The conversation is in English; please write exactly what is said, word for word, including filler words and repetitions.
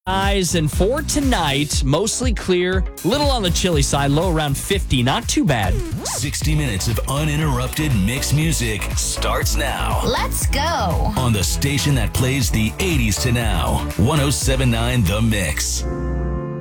Skies, and for tonight, mostly clear, little on the chilly side, low around fifty. Not too bad. sixty minutes of uninterrupted mixed music starts now. Let's go. On the station that plays the eighties to now. one oh seven point nine The Mix.